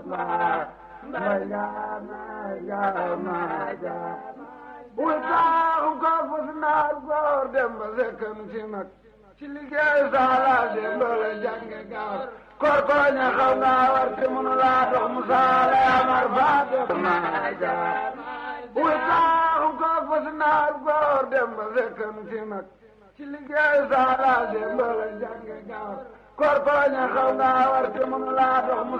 witaaxu ko fas naar góor dem ba sekkam ci mag ci liggéey saala dem ba la jànge gaaw koor ko ña xaw nga war te mënu laa dox mu saala amar faate maaja witaaxu ko fas naar góor dem ba sekkam ci mag ci liggéey saala dem ba la jànge gaaw koor ko ña xaw nga war te mënu laa dox mu